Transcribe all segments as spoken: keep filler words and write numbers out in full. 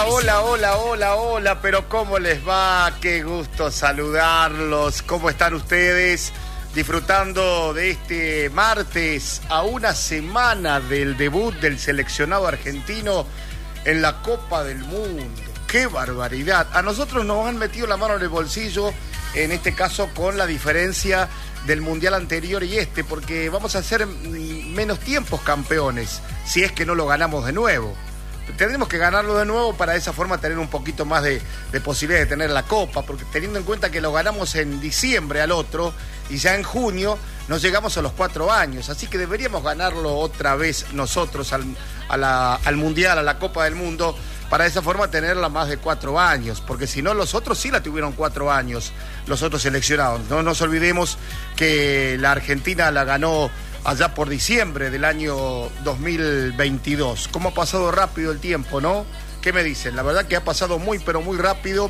Hola, hola, hola, hola, hola, pero ¿cómo les va? Qué gusto saludarlos. ¿Cómo están ustedes? Disfrutando de este martes a una semana del debut del seleccionado argentino en la Copa del Mundo. ¡Qué barbaridad! A nosotros nos han metido la mano en el bolsillo, en este caso con la diferencia del Mundial anterior y este, porque vamos a ser menos tiempos campeones, si es que no lo ganamos de nuevo. Tendremos que ganarlo de nuevo para de esa forma tener un poquito más de, de posibilidades de tener la Copa, porque teniendo en cuenta que lo ganamos en diciembre al otro y ya en junio nos llegamos a los cuatro años, así que deberíamos ganarlo otra vez nosotros al, a la, al Mundial, a la Copa del Mundo, para de esa forma tenerla más de cuatro años, porque si no los otros sí la tuvieron cuatro años, los otros seleccionados. No nos olvidemos que la Argentina la ganó allá por diciembre del año dos mil veintidós. ¿Cómo ha pasado rápido el tiempo, no? ¿Qué me dicen? La verdad que ha pasado muy, pero muy rápido.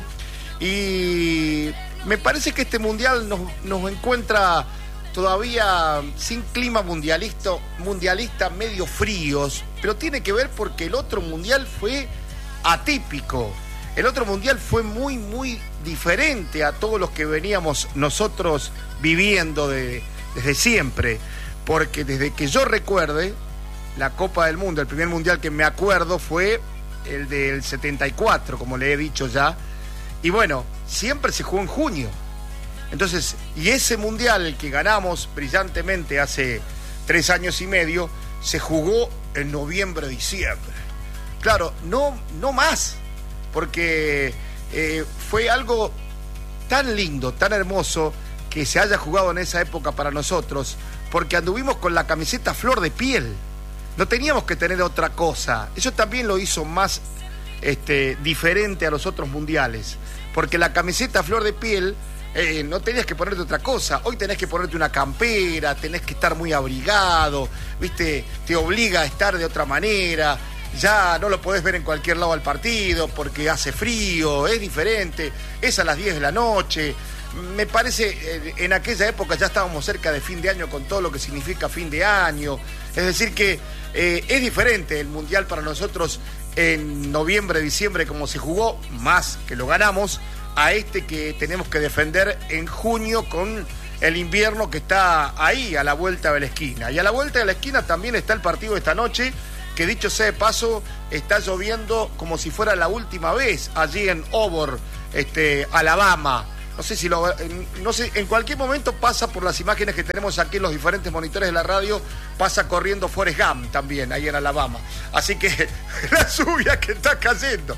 Y me parece que este Mundial nos, nos encuentra todavía sin clima mundialista, mundialista, medio fríos. Pero tiene que ver porque el otro Mundial fue atípico. El otro Mundial fue muy, muy diferente a todos los que veníamos nosotros viviendo de, desde siempre. Porque desde que yo recuerde, la Copa del Mundo, el primer Mundial que me acuerdo fue el del setenta y cuatro, como le he dicho ya. Y bueno, siempre se jugó en junio. Entonces, y ese Mundial que ganamos brillantemente hace tres años y medio, se jugó en noviembre, diciembre. Claro, no, no más, porque eh, fue algo tan lindo, tan hermoso, que se haya jugado en esa época para nosotros, porque anduvimos con la camiseta flor de piel. No teníamos que tener otra cosa. Eso también lo hizo más este, diferente a los otros mundiales, porque la camiseta flor de piel eh, no tenías que ponerte otra cosa. Hoy tenés que ponerte una campera, tenés que estar muy abrigado, ¿viste? Te obliga a estar de otra manera. Ya no lo podés ver en cualquier lado al partido porque hace frío, es diferente, es a las diez de la noche. Me parece, en aquella época ya estábamos cerca de fin de año con todo lo que significa fin de año. Es decir que eh, es diferente el Mundial para nosotros en noviembre, diciembre, como se jugó, más que lo ganamos, a este que tenemos que defender en junio con el invierno que está ahí, a la vuelta de la esquina. Y a la vuelta de la esquina también está el partido de esta noche, que dicho sea de paso, está lloviendo como si fuera la última vez allí en Auburn, este, Alabama. No sé si lo, no sé, en cualquier momento pasa por las imágenes que tenemos aquí en los diferentes monitores de la radio, pasa corriendo Forrest Gump también, ahí en Alabama. Así que la lluvia que está cayendo.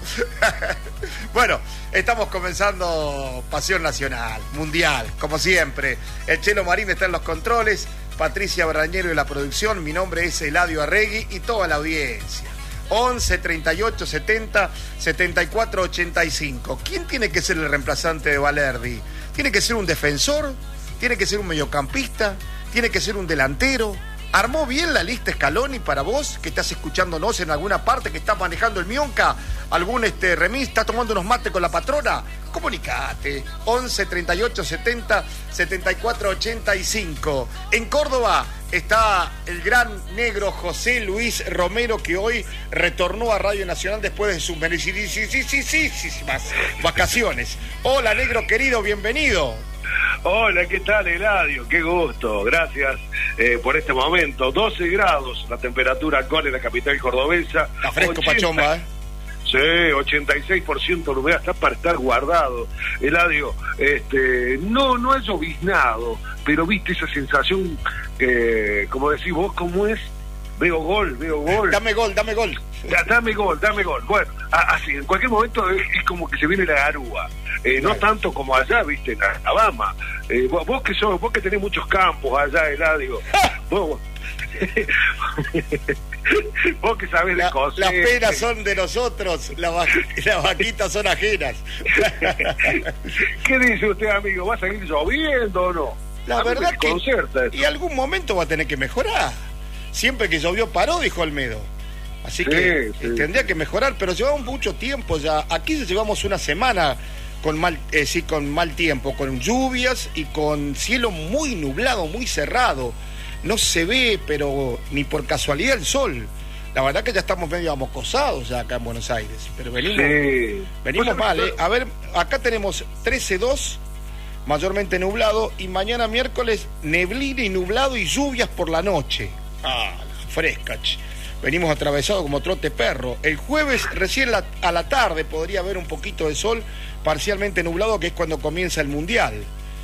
Bueno, estamos comenzando Pasión Nacional, Mundial, como siempre. El Chelo Marín está en los controles, Patricia Barrañero en la producción, mi nombre es Eladio Arregui y toda la audiencia. once, treinta y ocho, setenta, setenta y cuatro, ochenta y cinco. ¿Quién tiene que ser el reemplazante de Valerdi? ¿Tiene que ser un defensor? ¿Tiene que ser un mediocampista? ¿Tiene que ser un delantero? ¿Armó bien la lista Scaloni para vos, que estás escuchándonos en alguna parte, que estás manejando el Mionca? ¿Algún este, remis? ¿Estás tomando unos mates con la patrona? Comunicate. once, treinta y ocho, setenta, setenta y cuatro, ochenta y cinco. En Córdoba está el gran negro José Luis Romero, que hoy retornó a Radio Nacional después de sus merecidísimas vacaciones. Hola, negro querido, bienvenido. Hola, ¿qué tal, Eladio? Qué gusto, gracias eh, por este momento. doce grados la temperatura actual en la capital cordobesa. Está fresco, ochenta, Pachomba, ¿eh? Sí, ochenta y seis por ciento de humedad, está para estar guardado. Eladio, este, no, no ha lloviznado, pero viste esa sensación, que, como decís vos, ¿cómo es? Veo gol, veo gol. Dame gol, dame gol. Da, dame gol, dame gol. Bueno, así, en cualquier momento es, es como que se viene la garúa. Eh, no tanto como allá, viste, en Alabama. Eh, vos, vos que sos, vos que tenés muchos campos allá, Eladio. vos, vos, vos que sabés la, de cosas. Las penas son de nosotros, la va, las vaquitas son ajenas. ¿Qué dice usted, amigo? ¿Va a seguir lloviendo o no? La a verdad que, que y algún momento va a tener que mejorar. Siempre que llovió paró, dijo Olmedo. Así sí, que sí. tendría que mejorar, pero llevamos mucho tiempo ya. Aquí llevamos una semana con mal, eh, sí, con mal tiempo, con lluvias y con cielo muy nublado, muy cerrado. No se ve, pero ni por casualidad el sol. La verdad que ya estamos medio amocosados ya acá en Buenos Aires, pero venimos, sí. venimos mal, ¿eh? A ver, acá tenemos trece dos, mayormente nublado, y mañana miércoles neblina y nublado y lluvias por la noche. Ah, fresca, che. Venimos atravesados como trote perro. El jueves, recién la, a la tarde, podría haber un poquito de sol, parcialmente nublado, que es cuando comienza el Mundial.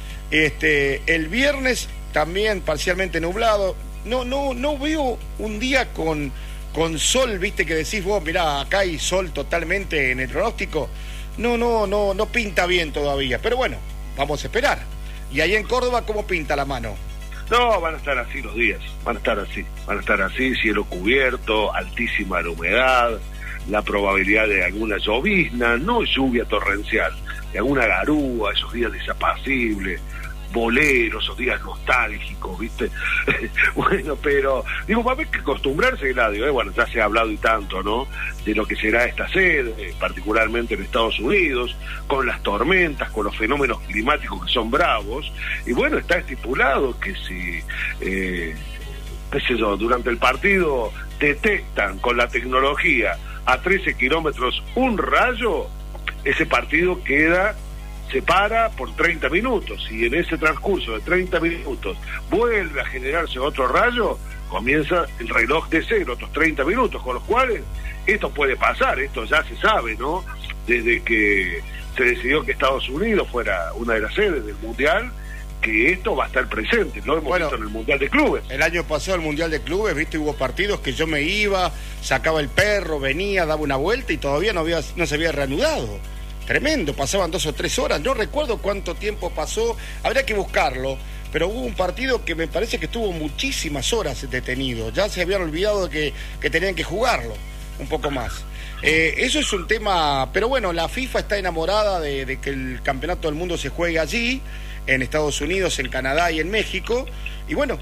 Este, el viernes también parcialmente nublado. No, no, no veo un día con, con sol, viste, que decís vos, mirá, acá hay sol totalmente en el pronóstico. No, no, no, no pinta bien todavía. Pero bueno, vamos a esperar. Y ahí en Córdoba, ¿cómo pinta la mano? No, van a estar así los días, van a estar así, van a estar así, cielo cubierto, altísima la humedad, la probabilidad de alguna llovizna, no lluvia torrencial, de alguna garúa, esos días desapacibles, boleros, esos días nostálgicos, ¿viste? Bueno, pero, digo, va a haber que acostumbrarse, Eladio, ¿eh? Bueno, ya se ha hablado y tanto, ¿no?, de lo que será esta sede, particularmente en Estados Unidos, con las tormentas, con los fenómenos climáticos que son bravos, y bueno, está estipulado que si, eh, qué sé yo, durante el partido detectan con la tecnología a trece kilómetros un rayo, ese partido queda... se para por treinta minutos, y en ese transcurso de treinta minutos vuelve a generarse otro rayo, comienza el reloj de cero, otros treinta minutos, con los cuales esto puede pasar, esto ya se sabe, ¿no? Desde que se decidió que Estados Unidos fuera una de las sedes del Mundial, que esto va a estar presente, lo hemos bueno, visto en el Mundial de Clubes. El año pasado el Mundial de Clubes, viste, hubo partidos que yo me iba, sacaba el perro, venía, daba una vuelta y todavía no, había, no se había reanudado. Tremendo, pasaban dos o tres horas, no recuerdo cuánto tiempo pasó, habría que buscarlo, pero hubo un partido que me parece que estuvo muchísimas horas detenido, ya se habían olvidado de que, que tenían que jugarlo un poco más. Eh, eso es un tema, pero bueno, la FIFA está enamorada de, de que el campeonato del mundo se juegue allí, en Estados Unidos, en Canadá y en México, y bueno,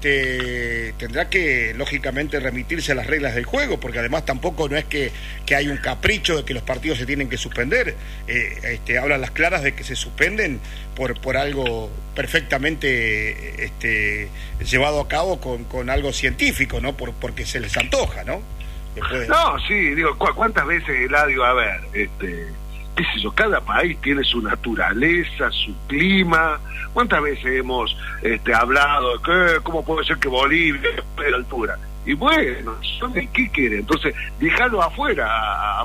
este tendrá que lógicamente remitirse a las reglas del juego, porque además tampoco no es que, que hay un capricho de que los partidos se tienen que suspender, eh, este, hablan las claras de que se suspenden por, por algo perfectamente este, llevado a cabo con, con algo científico, ¿no? Por, porque se les antoja, ¿no? Después... No, sí, digo, ¿cu ¿cuántas veces, Eladio, a ver, este... qué sé yo, cada país tiene su naturaleza, su clima? ¿Cuántas veces hemos este, hablado de que cómo puede ser que Bolivia esté a la altura? Y bueno, ¿qué quiere? Entonces, dejarlo afuera a,